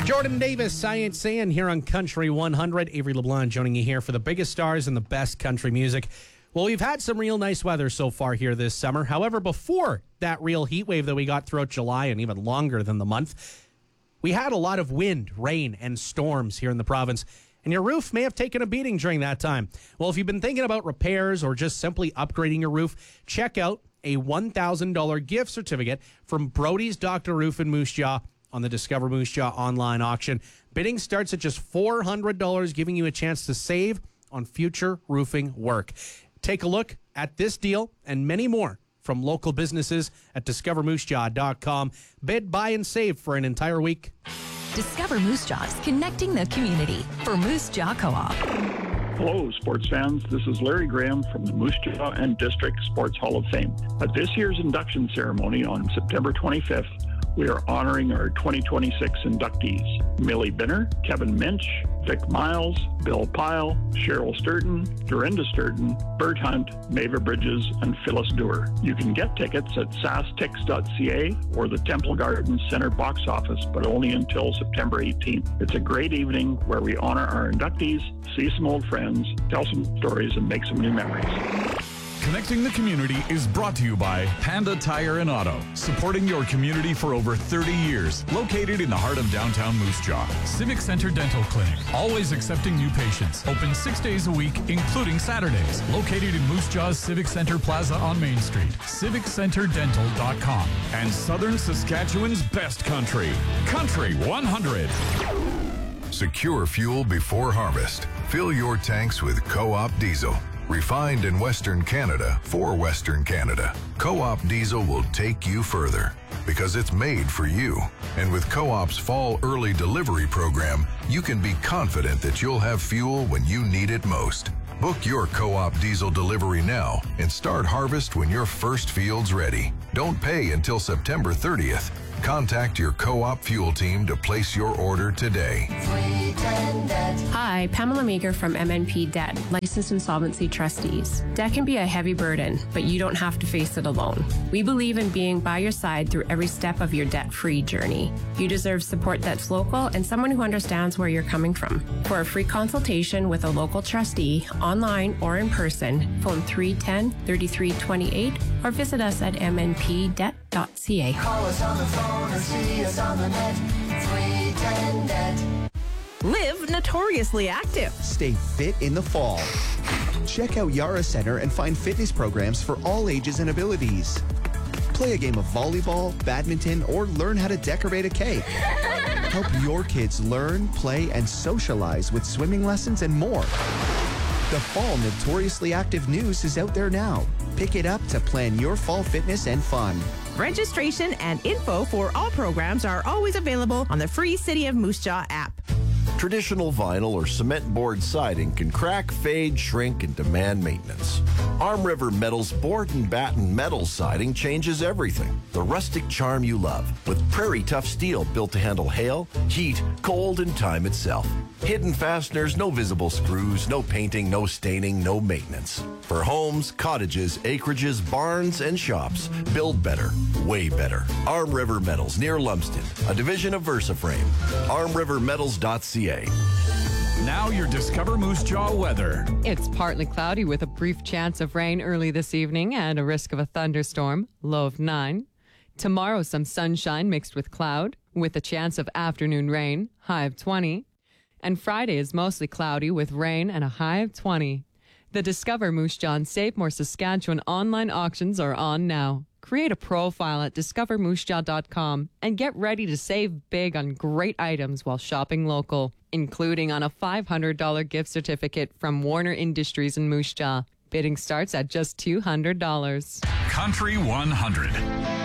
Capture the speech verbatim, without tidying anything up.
Jordan Davis, Science Saying here on Country one hundred. Avery LeBlanc joining you here for the biggest stars and the best country music. Well, we've had some real nice weather so far here this summer. However, before that real heat wave that we got throughout July and even longer than the month, we had a lot of wind, rain, and storms here in the province. And your roof may have taken a beating during that time. Well, if you've been thinking about repairs or just simply upgrading your roof, check out a one thousand dollars gift certificate from Brody's Doctor Roof in Moose Jaw on the Discover Moose Jaw online auction. Bidding starts at just four hundred dollars, giving you a chance to save on future roofing work. Take a look at this deal and many more from local businesses at discover moose jaw dot com. Bid, buy, and save for an entire week. Discover Moose Jaws, connecting the community for Moose Jaw Co-op. Hello, sports fans. This is Larry Graham from the Moose Jaw and District Sports Hall of Fame. At this year's induction ceremony on September twenty-fifth, we are honoring our twenty twenty-six inductees: Millie Binner, Kevin Minch, Vic Miles, Bill Pyle, Cheryl Sturton, Dorinda Sturton, Bert Hunt, Maeva Bridges, and Phyllis Dewar. You can get tickets at s a s tix dot c a or the Temple Gardens Center box office, but only until September eighteenth. It's a great evening where we honor our inductees, see some old friends, tell some stories, and make some new memories. Connecting the Community is brought to you by Panda Tire and Auto, supporting your community for over thirty years, located in the heart of downtown Moose Jaw. Civic Center Dental Clinic, always accepting new patients, open six days a week, including Saturdays, located in Moose Jaw's Civic Center Plaza on Main Street, civic center dental dot com, and Southern Saskatchewan's best country, Country one hundred. Secure fuel before harvest. Fill your tanks with Co-op Diesel. Refined in Western Canada for Western Canada. Co-op Diesel will take you further because it's made for you. And with Co-op's fall early delivery program, you can be confident that you'll have fuel when you need it most. Book your Co-op Diesel delivery now and start harvest when your first field's ready. Don't pay until September thirtieth. Contact your Co-op fuel team to place your order today. Hi, Pamela Meager from M N P Debt, Licensed Insolvency Trustees. Debt can be a heavy burden, but you don't have to face it alone. We believe in being by your side through every step of your debt-free journey. You deserve support that's local and someone who understands where you're coming from. For a free consultation with a local trustee, online or in person, phone three one zero, three three two eight or visit us at m n p debt dot c a. Call us on the phone or see us on the net. three ten debt. Live notoriously active. Stay fit in the fall. Check out Yara Center and find fitness programs for all ages and abilities. Play a game of volleyball, badminton, or learn how to decorate a cake. Help your kids learn, play, and socialize with swimming lessons and more. The Fall Notoriously Active news is out there now. Pick it up to plan your fall fitness and fun. Registration and info for all programs are always available on the free City of Moose Jaw app. Traditional vinyl or cement board siding can crack, fade, shrink, and demand maintenance. Arm River Metal's board and batten metal siding changes everything. The rustic charm you love with Prairie Tough steel built to handle hail, heat, cold, and time itself. Hidden fasteners, no visible screws, no painting, no staining, no maintenance. For homes, cottages, acreages, barns, and shops, build better, way better. Arm River Metals near Lumsden, a division of VersaFrame. arm river metals dot c a. Now your Discover Moose Jaw weather. It's partly cloudy with a brief chance of rain early this evening and a risk of a thunderstorm, low of nine. Tomorrow, some sunshine mixed with cloud with a chance of afternoon rain, high of twenty. And Friday is mostly cloudy with rain and a high of twenty. The Discover Moose Jaw and Save More Saskatchewan online auctions are on now. Create a profile at discover moose jaw dot com and get ready to save big on great items while shopping local, including on a five hundred dollars gift certificate from Warner Industries in Moose Jaw. Bidding starts at just two hundred dollars. Country one hundred.